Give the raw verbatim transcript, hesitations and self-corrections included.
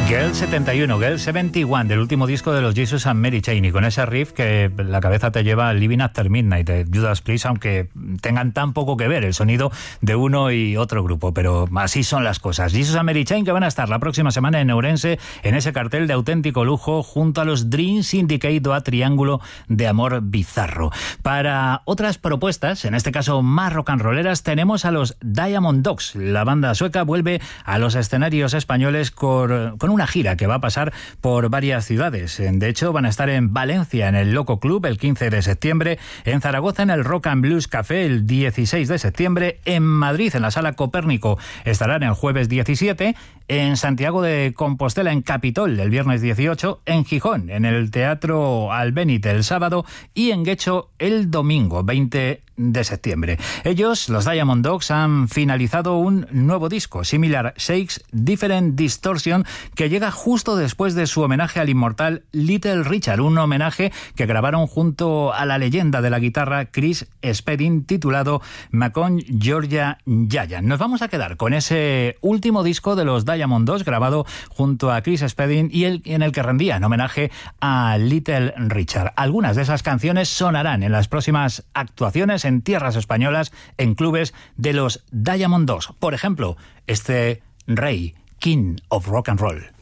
Girl setenta y uno, Girl setenta y uno, del último disco de los Jesus and Mary Chain, y con ese riff que la cabeza te lleva a Living After Midnight de Judas Priest, aunque tengan tan poco que ver el sonido de uno y otro grupo, pero así son las cosas. Jesus and Mary Chain, que van a estar la próxima semana en Ourense, en ese cartel de auténtico lujo, junto a los Dream Syndicate o a Triángulo de Amor Bizarro. Para otras propuestas, en este caso más rock and rolleras, tenemos a los Diamond Dogs. La banda sueca vuelve a los escenarios españoles con, con una gira que va a pasar por varias ciudades. De hecho, van a estar en Valencia, en el Loco Club, el quince de septiembre, en Zaragoza, en el Rock and Blues Café, el dieciséis de septiembre, en Madrid, en la Sala Copérnico, estarán el jueves diecisiete, en Santiago de Compostela, en Capitol, el viernes dieciocho, en Gijón, en el Teatro Albéniz, el sábado, y en Guecho, el domingo veinte de septiembre. Ellos, los Diamond Dogs, han finalizado un nuevo disco, Similar Shakes, Different Distortion, que llega justo después de su homenaje al inmortal Little Richard, un homenaje que grabaron junto a la leyenda de la guitarra Chris Spedding, titulado Macon Georgia Giant. Nos vamos a quedar con ese último disco de los Diamond Dogs, grabado junto a Chris Spedding, y el, en el que rendían homenaje a Little Richard. Algunas de esas canciones sonarán en las próximas actuaciones en tierras españolas, en clubes de los Diamond Dogs. Por ejemplo, este Rey, King of Rock and Roll.